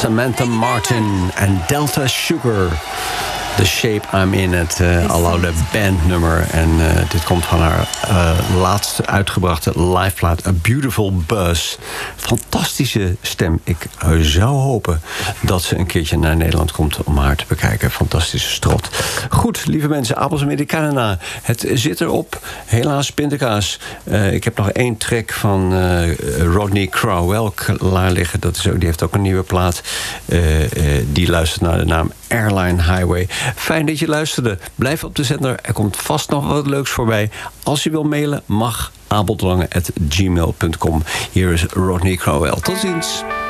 Samantha Martin en Delta Sugar. The Shape I'm In, het aloude bandnummer. En dit komt van haar laatst uitgebrachte liveplaat, A Beautiful Buzz. Fantastische stem. Ik zou hopen dat ze een keertje naar Nederland komt om haar te bekijken. Fantastische strot. Goed, lieve mensen, Appels Americana. Het zit erop. Helaas pindakaas. Ik heb nog 1 track van Rodney Crowell klaar liggen. Die heeft ook een nieuwe plaat. Die luistert naar de naam Airline Highway. Fijn dat je luisterde. Blijf op de zender. Er komt vast nog wat leuks voorbij. Als je wil mailen, mag. abeldelange@gmail.com. Hier is Rodney Crowell. Tot ziens.